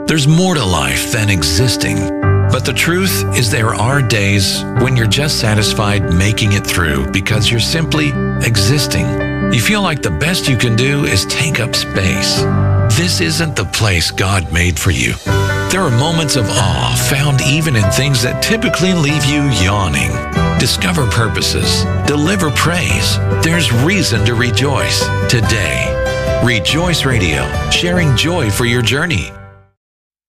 There's more to life than existing. But the truth is there are days when you're just satisfied making it through because you're simply existing. You feel like the best you can do is take up space. This isn't the place God made for you. There are moments of awe found even in things that typically leave you yawning. Discover purposes. Deliver praise. There's reason to rejoice today. Rejoice Radio, sharing joy for your journey.